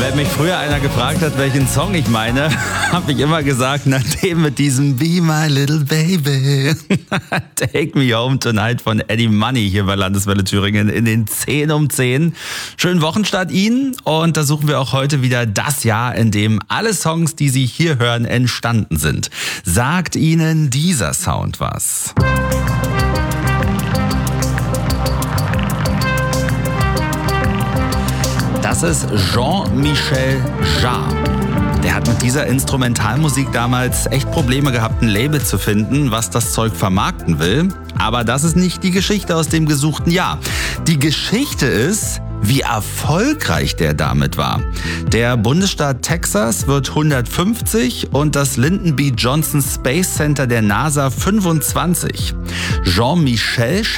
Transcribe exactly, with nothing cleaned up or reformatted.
Wenn mich früher einer gefragt hat, welchen Song ich meine, habe ich immer gesagt, na dem mit diesem Be My Little Baby. Take Me Home Tonight von Eddie Money hier bei Landeswelle Thüringen in den zehn um zehn. Schönen Wochenstart Ihnen und da suchen wir auch heute wieder das Jahr, in dem alle Songs, die Sie hier hören, entstanden sind. Sagt Ihnen dieser Sound was? Das ist Jean-Michel Jarre. Der hat mit dieser Instrumentalmusik damals echt Probleme gehabt, ein Label zu finden, was das Zeug vermarkten will. Aber das ist nicht die Geschichte aus dem gesuchten Jahr. Die Geschichte ist, wie erfolgreich der damit war. Der Bundesstaat Texas wird hundertfünfzig und das Lyndon B. Johnson Space Center der NASA fünfundzwanzig. Jean-Michel